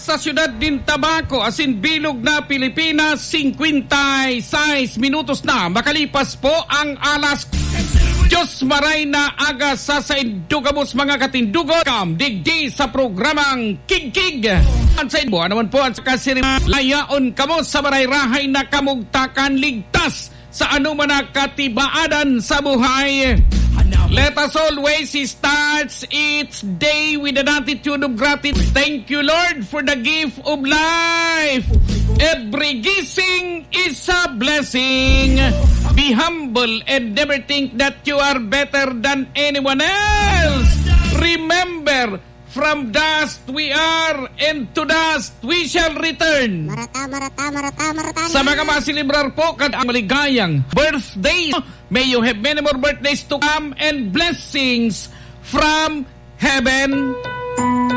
sa siyudad din Tabaco, asin bilog na Pilipinas, 56 minutos na. Makalipas po ang alas. Diyos maray na aga sa indugamos mga katindugo. Digdi sa programang Kig-Kig. Sa ibo, naman po ang kasirim. Layaon kamo sa marayrahay na kamugtakan ligtas sa anuman na katibaadan sa buhay. Let us always start each day with an attitude of gratitude. Thank you, Lord, for the gift of life. Every gising is a blessing. Be humble and never think that you are better than anyone else. Remember, from dust we are, and to dust we shall return. Marata. Sa mga masilibrar po kad ang maligayang birthday, may you have many more birthdays to come and blessings from heaven.